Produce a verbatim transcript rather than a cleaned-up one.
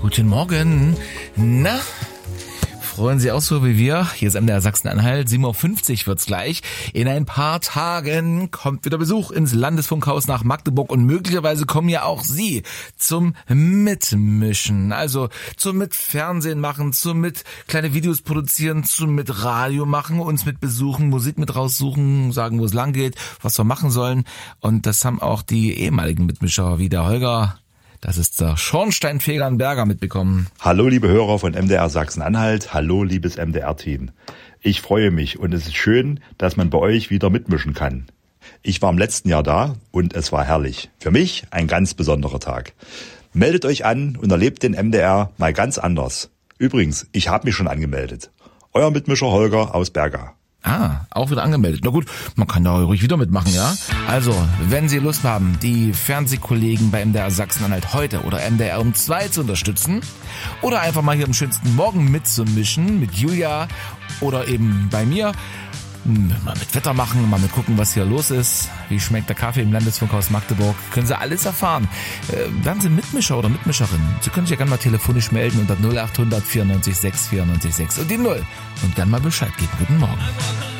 Guten Morgen. Na, freuen Sie auch so wie wir? Hier ist M D R Sachsen-Anhalt. sieben Uhr fünfzig wird's gleich. In ein paar Tagen kommt wieder Besuch ins Landesfunkhaus nach Magdeburg und möglicherweise kommen ja auch Sie zum Mitmischen. Also zum mit Fernsehen machen, zum mit kleine Videos produzieren, zum mit Radio machen, uns mit besuchen, Musik mit raussuchen, sagen, wo es lang geht, was wir machen sollen. Und das haben auch die ehemaligen Mitmischer wie der Holger, das ist der Schornsteinfeger in Berger, mitbekommen. Hallo liebe Hörer von M D R Sachsen-Anhalt, hallo liebes M D R-Team. Ich freue mich und es ist schön, dass man bei euch wieder mitmischen kann. Ich war im letzten Jahr da und es war herrlich. Für mich ein ganz besonderer Tag. Meldet euch an und erlebt den M D R mal ganz anders. Übrigens, ich habe mich schon angemeldet. Euer Mitmischer Holger aus Berger. Ah, auch wieder angemeldet. Na gut, man kann da ruhig wieder mitmachen, ja? Also, wenn Sie Lust haben, die Fernsehkollegen bei M D R Sachsen-Anhalt heute oder M D R um zwei zu unterstützen oder einfach mal hier am schönsten Morgen mitzumischen mit Julia oder eben bei mir, mal mit Wetter machen, mal mit gucken, was hier los ist, wie schmeckt der Kaffee im Landesfunkhaus Magdeburg, können Sie alles erfahren. Äh, werden Sie Mitmischer oder Mitmischerin? Sie können sich ja gerne mal telefonisch melden unter null acht hundert vierundneunzig sechs vierundneunzig sechs und die null und dann mal Bescheid geben. Guten Morgen.